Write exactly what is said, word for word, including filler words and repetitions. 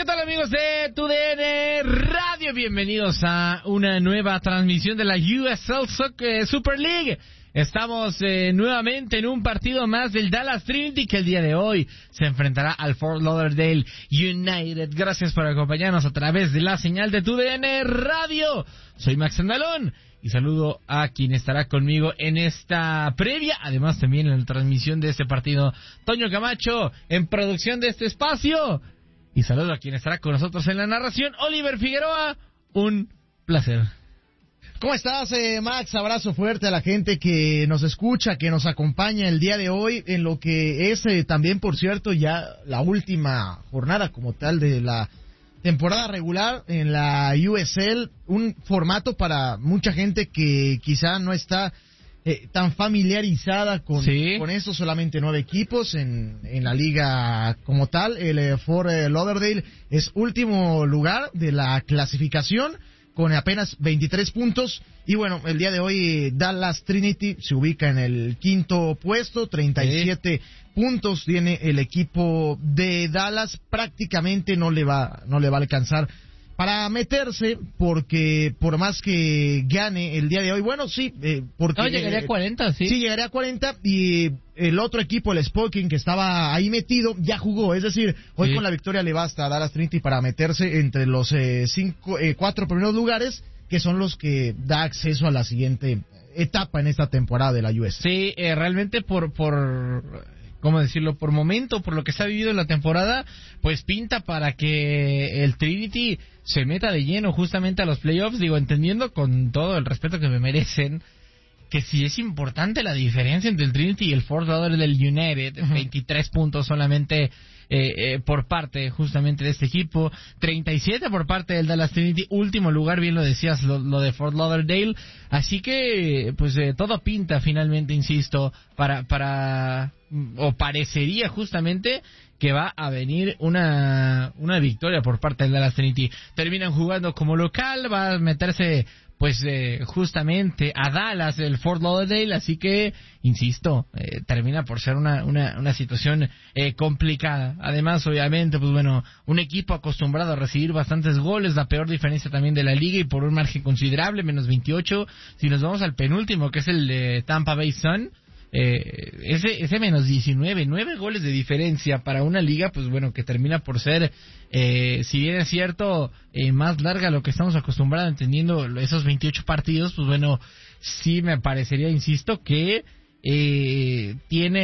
¿Qué tal, amigos de T U D N Radio? Bienvenidos a una nueva transmisión de la U S L Soccer Super League. Estamos eh, nuevamente en un partido más del Dallas Trinity, que el día de hoy se enfrentará al Fort Lauderdale United. Gracias por acompañarnos a través de la señal de T U D N Radio. Soy Max Andalón y saludo a quien estará conmigo en esta previa, además también en la transmisión de este partido, Toño Camacho, en producción de este espacio. Y saludo a quien estará con nosotros en la narración, Oliver Figueroa. Un placer. ¿Cómo estás, eh, Max? Abrazo fuerte a la gente que nos escucha, que nos acompaña el día de hoy, en lo que es eh, también, por cierto, ya la última jornada como tal de la temporada regular en la U S L. Un formato para mucha gente que quizá no está eh, tan familiarizada con, sí. con eso. Solamente nueve equipos en, en la liga como tal. El eh, Fort Lauderdale es último lugar de la clasificación, con apenas veintitrés puntos. Y bueno, el día de hoy Dallas Trinity se ubica en el quinto puesto, treinta y siete sí. puntos tiene el equipo de Dallas. Prácticamente no le va, no le va a alcanzar para meterse, porque por más que gane el día de hoy, bueno, sí, eh, porque... No, llegaría a cuarenta, sí. Sí, llegaría a cuarenta, y el otro equipo, el Spokane, que estaba ahí metido, ya jugó. Es decir, hoy sí. con la victoria le basta a Dallas Trinity para meterse entre los eh, cinco, eh, cuatro primeros lugares, que son los que da acceso a la siguiente etapa en esta temporada de la U S. Sí, eh, realmente por... por... ¿cómo decirlo? Por momento, por lo que se ha vivido en la temporada, pues pinta para que el Trinity se meta de lleno justamente a los playoffs. Digo, entendiendo con todo el respeto que me merecen, que sí es importante la diferencia entre el Trinity y el Fort Lauderdale United. Uh-huh. veintitrés puntos solamente eh, eh, por parte justamente de este equipo, treinta y siete por parte del Dallas Trinity, último lugar, bien lo decías, lo, lo de Fort Lauderdale. Así que pues eh, todo pinta finalmente, insisto, para para o parecería justamente que va a venir una una victoria por parte del Dallas Trinity. Terminan jugando como local, va a meterse pues eh, justamente a Dallas, el Fort Lauderdale, así que, insisto, eh, termina por ser una una, una situación eh, complicada. Además, obviamente, pues bueno, un equipo acostumbrado a recibir bastantes goles, la peor diferencia también de la liga y por un margen considerable, menos veintiocho. Si nos vamos al penúltimo, que es el de Tampa Bay Sun, Eh, ese ese menos diecinueve, nueve goles de diferencia para una liga, pues bueno, que termina por ser, eh, si bien es cierto, eh, más larga a lo que estamos acostumbrados, entendiendo esos veintiocho partidos, pues bueno, sí me parecería, insisto, que eh, tiene